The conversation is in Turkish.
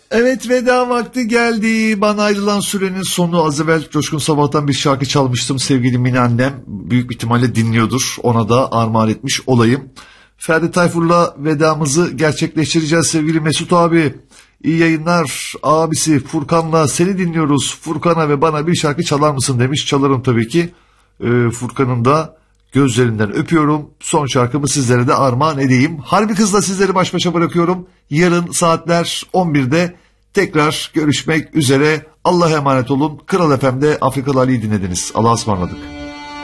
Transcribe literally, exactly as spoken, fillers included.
Evet, veda vakti geldi. Bana ayrılan sürenin sonu. Az evvel Coşkun Sabah'tan bir şarkı çalmıştım. Sevgili Mine annem büyük ihtimalle dinliyordur. Ona da armağan etmiş olayım. Ferdi Tayfur'la vedamızı gerçekleştireceğiz sevgili Mesut abi. İyi yayınlar abisi. Furkan'la seni dinliyoruz. Furkan'a ve bana bir şarkı çalar mısın demiş. Çalarım tabii ki. Ee, Furkan'ın da gözlerinden öpüyorum. Son şarkımı sizlere de armağan edeyim. Harbi Kız'la sizleri baş başa bırakıyorum. Yarın saatler on birde tekrar görüşmek üzere. Allah'a emanet olun. Kral F M'de Afrikalı Ali'yi dinlediniz. Allah'a ısmarladık.